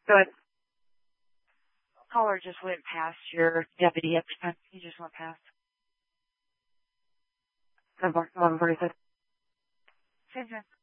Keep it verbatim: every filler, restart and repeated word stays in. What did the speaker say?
Good. Caller just went past your deputy. He just went past. eleven forty-six. Same time.